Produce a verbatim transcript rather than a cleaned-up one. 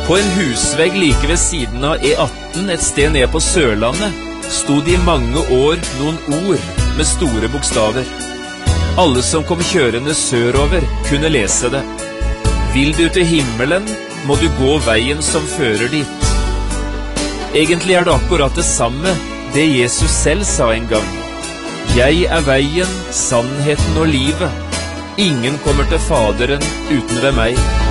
På en husvegg like ved siden av E atten et sted ned på Sørlandet stod i mange år noen ord med store bokstaver. Alle som kom kjørende sørover kunne lese det. Vil du til himmelen, må du gå veien som fører dit. Egentlig er det akkurat det samme, det Jesus selv sa en gang. Jeg er veien, sannheten og livet. Ingen kommer til Faderen uten ved meg.